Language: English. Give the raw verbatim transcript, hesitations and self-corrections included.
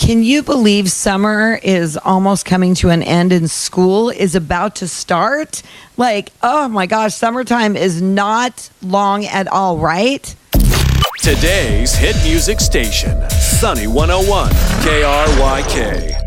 Can you believe summer is almost coming to an end and school is about to start? Like, oh my gosh, summertime is not long at all, right? Today's hit music station, Sunny one oh one K R Y K.